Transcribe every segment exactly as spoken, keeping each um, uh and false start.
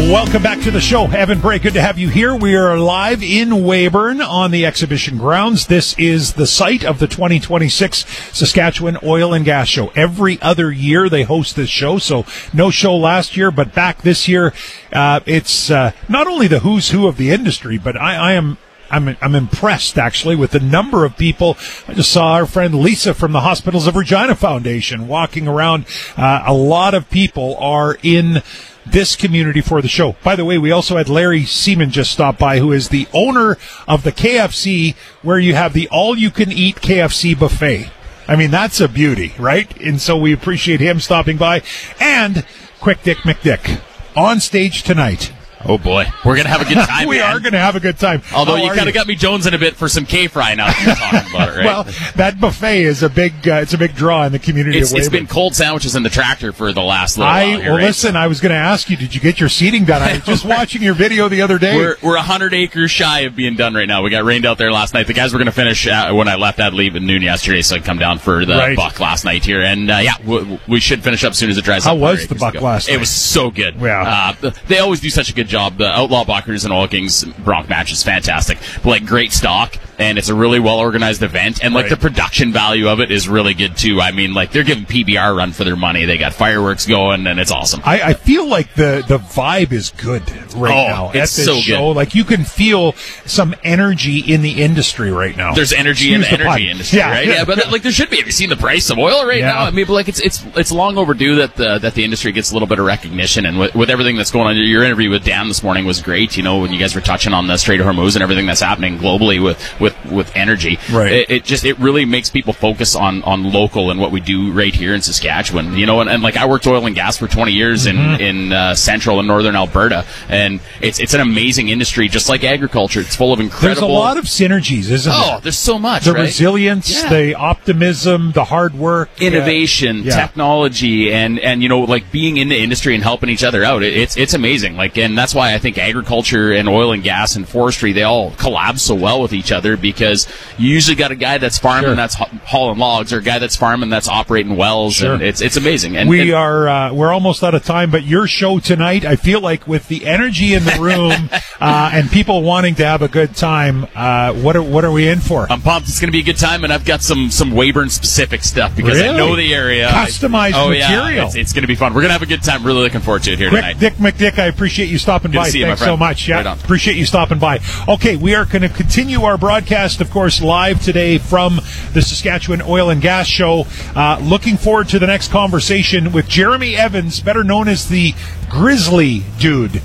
Welcome back to the show. Evan Bray, good to have you here. We are live in Weyburn on the exhibition grounds. This is the site of the twenty twenty-six Saskatchewan Oil and Gas Show. Every other year they host this show, so no show last year, but back this year. Uh, it's uh, not only the who's who of the industry, but I, I am I'm I'm impressed, actually, with the number of people. I just saw our friend Lisa from the Hospitals of Regina Foundation walking around. Uh, a lot of people are in this community for the show. By the way, we also had Larry Seaman just stop by, who is the owner of the K F C, where you have the all-you-can-eat K F C buffet. I mean, that's a beauty, right? And so we appreciate him stopping by. And Quick Dick McDick on stage tonight. Oh, boy. We're going to have a good time, We man. are going to have a good time. Although How you kind of got me jonesing a bit for some K-Fry now that you're talking about it, right? Well, that buffet is a big uh, it's a big draw in the community It's, of it's Weyburn. been cold sandwiches in the tractor for the last little I, while here, well, right? listen, I was going to ask you, did you get your seating done? I was just watching your video the other day. We're we're one hundred acres shy of being done right now. We got rained out there last night. The guys were going to finish uh, when I left. I had to leave at noon yesterday, so I come down for the Right. buck last night here. And, uh, yeah, we, we should finish up as soon as it dries How up. was the buck last night? It was so good. Yeah. Uh, they always do such a good job. The Outlaw Buckers and Oil Kings Bronc match is fantastic. But, like, great stock, and it's a really well-organized event. And, like, Right. the production value of it is really good, too. I mean, like, they're giving P B R a run for their money. They got fireworks going, and it's awesome. I, I feel like the, the vibe is good right Oh, now it's at this so show. good. Like, you can feel some energy in the industry right now. There's energy in the Excuse the energy pun. industry, Yeah, right? yeah. Yeah, but like there should be. Have you seen the price of oil right Yeah. now? I mean, but like it's it's it's long overdue that the that the industry gets a little bit of recognition, and with, with everything that's going on. Your interview with Dan this morning was great. You know, when you guys were touching on the Strait of Hormuz and everything that's happening globally with with, with energy, Right. It, it just it really makes people focus on on local and what we do right here in Saskatchewan. You know, and, and like I worked oil and gas for twenty years Mm-hmm. in in uh, central and northern Alberta, and it's it's an amazing industry, just like agriculture. It's full of incredible. There's a lot of synergies, isn't Oh, there? there's so much. The right? resilience, Yeah. the optimism, the hard work. Innovation, Yeah. technology, and, and you know, like being in the industry and helping each other out. It, it's it's amazing. Like, and that's why I think agriculture and oil and gas and forestry, they all collab so well with each other, because you usually got a guy that's farming Sure. that's ha- hauling logs, or a guy that's farming that's operating wells. Sure. And it's it's amazing. And We and- are uh, we're almost out of time, but your show tonight, I feel like with the energy in the room uh, and people wanting to have a good time, uh, what are what are we in for? I'm pumped. It's going to be a good time, and I've got some some Weyburn specific stuff because Really? I know the area. Customized oh, material. Yeah, it's, it's going to be fun. We're going to have a good time. Really looking forward to it here Quick tonight. Dick McDick, I appreciate you stopping Good to by. see you, my Thanks so friend. much. Yeah, Right on. appreciate you stopping by. Okay, we are going to continue our broadcast, of course, live today from the Saskatchewan Oil and Gas Show. Uh, looking forward to the next conversation with Jeremy Evans, better known as the Grizzly Dude.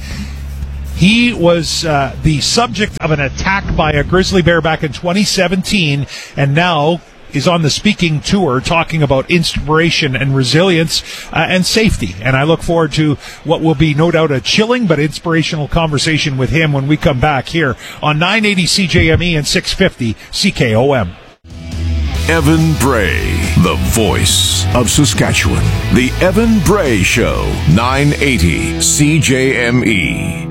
He was uh, the subject of an attack by a grizzly bear back in twenty seventeen, and now is on the speaking tour talking about inspiration and resilience uh, and safety. And I look forward to what will be no doubt a chilling but inspirational conversation with him when we come back here on nine eighty C J M E and six fifty C K O M. Evan Bray, the voice of Saskatchewan. The Evan Bray Show, nine eighty C J M E.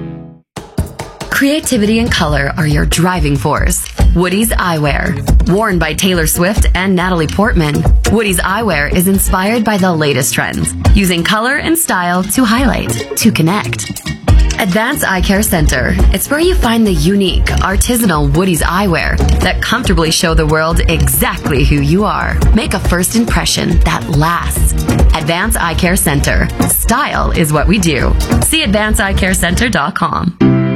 Creativity and color are your driving force. Woody's Eyewear. Worn by Taylor Swift and Natalie Portman, Woody's Eyewear is inspired by the latest trends, using color and style to highlight, to connect. Advanced Eye Care Center. It's where you find the unique, artisanal Woody's Eyewear that comfortably show the world exactly who you are. Make a first impression that lasts. Advanced Eye Care Center. Style is what we do. See advanced eye care center dot com.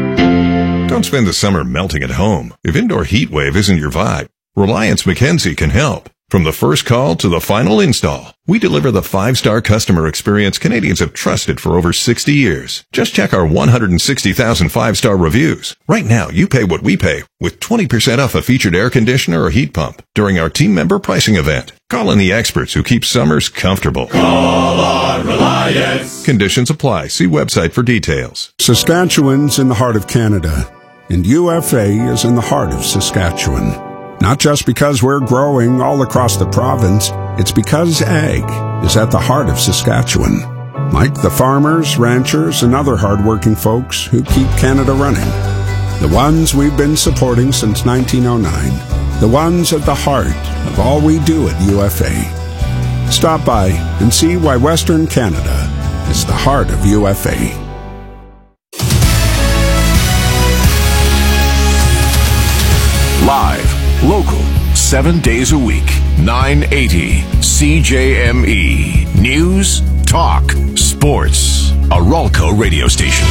Don't spend the summer melting at home. If indoor heat wave isn't your vibe, Reliance Mackenzie can help. From the first call to the final install, we deliver the five-star customer experience Canadians have trusted for over sixty years. Just check our one hundred sixty thousand five-star reviews. Right now, you pay what we pay with twenty percent off a featured air conditioner or heat pump during our team member pricing event. Call in the experts who keep summers comfortable. Call on Reliance. Conditions apply. See website for details. Saskatchewan's in the heart of Canada, and U F A is in the heart of Saskatchewan. Not just because we're growing all across the province, it's because ag is at the heart of Saskatchewan. Like the farmers, ranchers, and other hardworking folks who keep Canada running. The ones we've been supporting since nineteen oh nine. The ones at the heart of all we do at U F A. Stop by and see why Western Canada is the heart of U F A. Local, seven days a week. nine eighty C J M E. News, talk, sports. A Ralco radio station.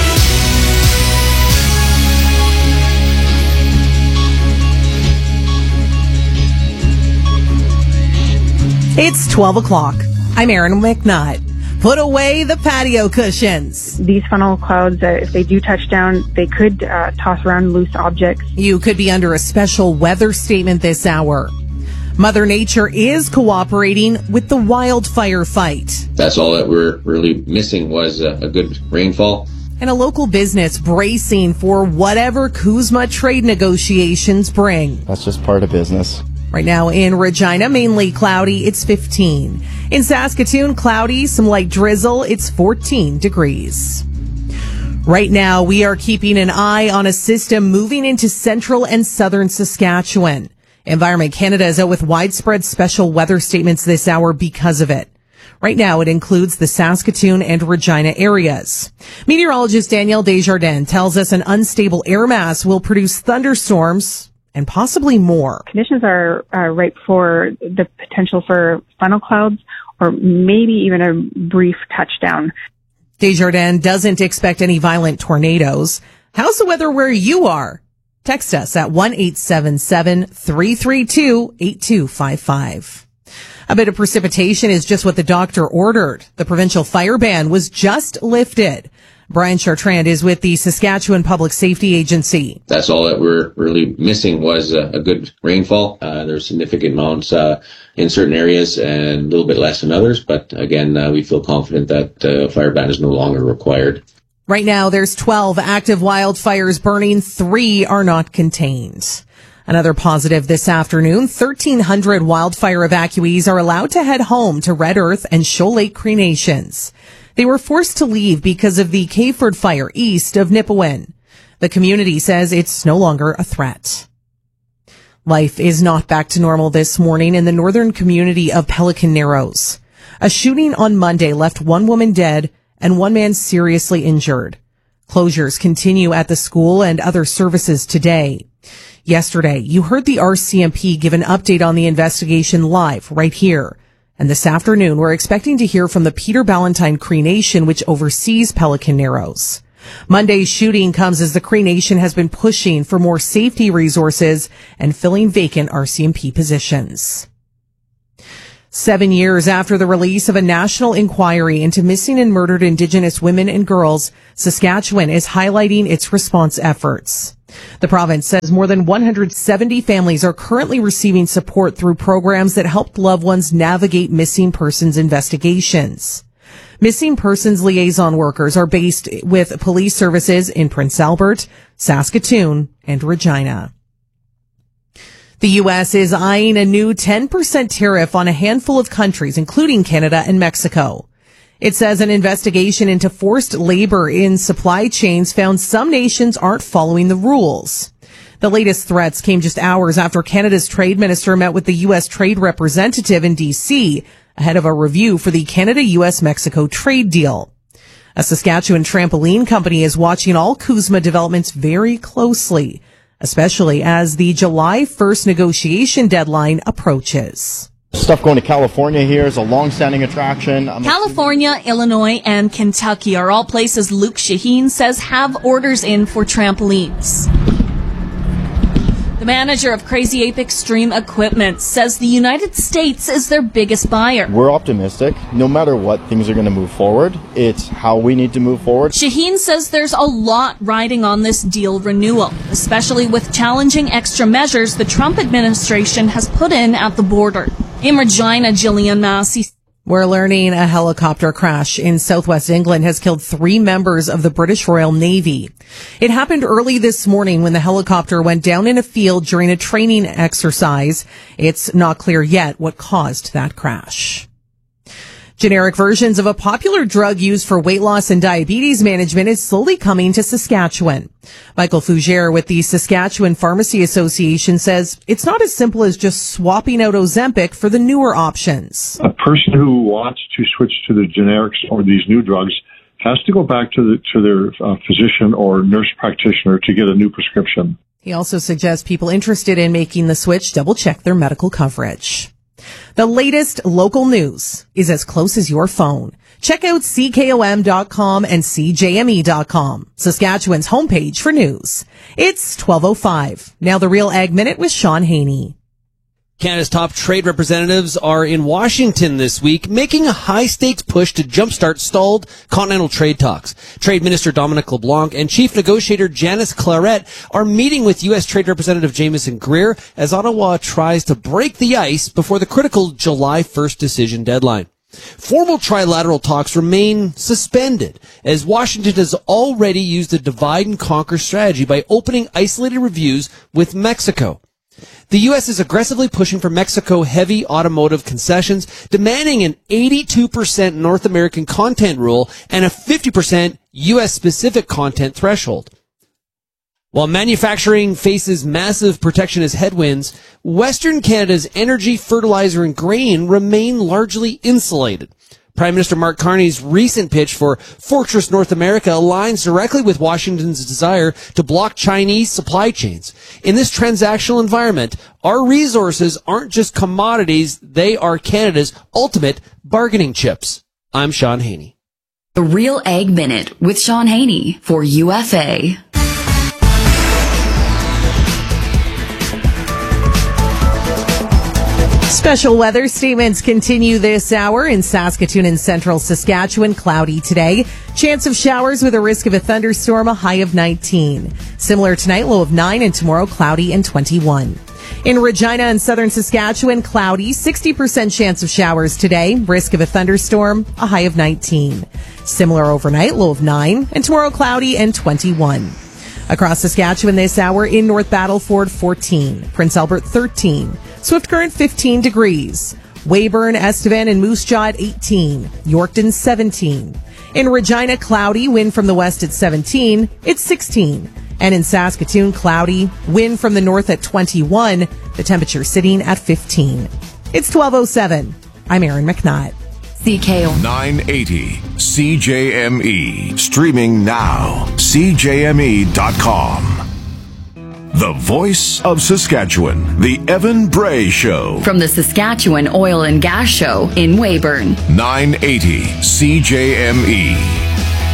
It's twelve o'clock. I'm Erin McNutt. Put away the patio cushions. These funnel clouds, uh, if they do touch down, they could uh, toss around loose objects. You could be under a special weather statement this hour. Mother Nature is cooperating with the wildfire fight. That's all that we're really missing was a, a good rainfall. And a local business bracing for whatever CUSMA trade negotiations bring. That's just part of business. Right now in Regina, mainly cloudy, it's fifteen. In Saskatoon, cloudy, some light drizzle, it's fourteen degrees. Right now, we are keeping an eye on a system moving into central and southern Saskatchewan. Environment Canada is out with widespread special weather statements this hour because of it. Right now, it includes the Saskatoon and Regina areas. Meteorologist Danielle Desjardins tells us an unstable air mass will produce thunderstorms and possibly more. Conditions are uh, ripe for the potential for funnel clouds or maybe even a brief touchdown. Desjardins doesn't expect any violent tornadoes. How's the weather where you are? Text us at one eight seven seven, three three two, eight two five five. A bit of precipitation is just what the doctor ordered. The provincial fire ban was just lifted. Brian Chartrand is with the Saskatchewan Public Safety Agency. That's all that we're really missing was a, a good rainfall. Uh, there's significant amounts uh, in certain areas and a little bit less in others. But again, uh, we feel confident that uh, fire ban is no longer required. Right now, there's twelve active wildfires burning. Three are not contained. Another positive this afternoon, thirteen hundred wildfire evacuees are allowed to head home to Red Earth and Shoal Lake Cree Nations. They were forced to leave because of the Kayford fire east of Nipawin. The community says it's no longer a threat. Life is not back to normal this morning in the northern community of Pelican Narrows. A shooting on Monday left one woman dead and one man seriously injured. Closures continue at the school and other services today. Yesterday, you heard the R C M P give an update on the investigation live right here. And this afternoon, we're expecting to hear from the Peter Ballantyne Cree Nation, which oversees Pelican Narrows. Monday's shooting comes as the Cree Nation has been pushing for more safety resources and filling vacant R C M P positions. Seven years after the release of a national inquiry into missing and murdered Indigenous women and girls, Saskatchewan is highlighting its response efforts. The province says more than one hundred seventy families are currently receiving support through programs that help loved ones navigate missing persons investigations. Missing persons liaison workers are based with police services in Prince Albert, Saskatoon, and Regina. The U S is eyeing a new ten percent tariff on a handful of countries, including Canada and Mexico. It says an investigation into forced labor in supply chains found some nations aren't following the rules. The latest threats came just hours after Canada's trade minister met with the U S trade representative in D C ahead of a review for the Canada-U S Mexico trade deal. A Saskatchewan trampoline company is watching all CUSMA developments very closely, especially as the July first negotiation deadline approaches. Stuff going to California here is a long-standing attraction. I'm California, Illinois, and Kentucky are all places Luke Shaheen says have orders in for trampolines. The manager of Crazy Ape Extreme Equipment says the United States is their biggest buyer. We're optimistic. No matter what, things are going to move forward. It's how we need to move forward. Shaheen says there's a lot riding on this deal renewal, especially with challenging extra measures the Trump administration has put in at the border. In Regina, Jillian Massey. We're learning a helicopter crash in southwest England has killed three members of the British Royal Navy. It happened early this morning when the helicopter went down in a field during a training exercise. It's not clear yet what caused that crash. Generic versions of a popular drug used for weight loss and diabetes management is slowly coming to Saskatchewan. Michael Fougere with the Saskatchewan Pharmacy Association says it's not as simple as just swapping out Ozempic for the newer options. A person who wants to switch to the generics or these new drugs has to go back to the, to their uh, physician or nurse practitioner to get a new prescription. He also suggests people interested in making the switch double check their medical coverage. The latest local news is as close as your phone. Check out C K O M dot com and C J M E dot com, Saskatchewan's homepage for news. It's twelve oh five. Now the Real Ag Minute with Sean Haney. Canada's top trade representatives are in Washington this week, making a high-stakes push to jumpstart stalled continental trade talks. Trade Minister Dominic LeBlanc and Chief Negotiator Janice Claret are meeting with U S Trade Representative Jamieson Greer as Ottawa tries to break the ice before the critical July first decision deadline. Formal trilateral talks remain suspended as Washington has already used a divide-and-conquer strategy by opening isolated reviews with Mexico. The U S is aggressively pushing for Mexico-heavy automotive concessions, demanding an eighty-two percent North American content rule and a fifty percent U S-specific content threshold. While manufacturing faces massive protectionist headwinds, Western Canada's energy, fertilizer, and grain remain largely insulated. Prime Minister Mark Carney's recent pitch for Fortress North America aligns directly with Washington's desire to block Chinese supply chains. In this transactional environment, our resources aren't just commodities, they are Canada's ultimate bargaining chips. I'm Sean Haney. The Real Ag Minute with Sean Haney for U F A. Special weather statements continue this hour in Saskatoon and central Saskatchewan. Cloudy today. Chance of showers with a risk of a thunderstorm, a high of nineteen. Similar tonight, low of nine, and tomorrow cloudy and twenty-one. In Regina and southern Saskatchewan, cloudy, sixty percent chance of showers today, risk of a thunderstorm, a high of nineteen. Similar overnight, low of nine, and tomorrow cloudy and twenty-one. Across Saskatchewan this hour, in North Battleford, fourteen. Prince Albert, thirteen. Swift Current, fifteen degrees. Weyburn, Estevan, and Moose Jaw at eighteen. Yorkton, seventeen. In Regina, cloudy, wind from the west at seventeen. It's sixteen. And in Saskatoon, cloudy, wind from the north at twenty-one. The temperature sitting at fifteen. It's twelve oh seven. I'm Erin McNutt. C K O nine eighty C J M E. Streaming now. C J M E dot com. The voice of Saskatchewan. The Evan Bray Show. From the Saskatchewan Oil and Gas Show in Weyburn. nine eighty C J M E.